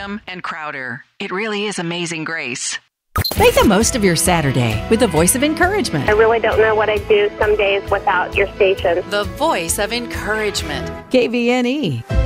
Graham, and Crowder. It really is Amazing Grace. Make the most of your Saturday with the voice of encouragement. I really don't know what I'd do some days without your station. The voice of encouragement. KVNE.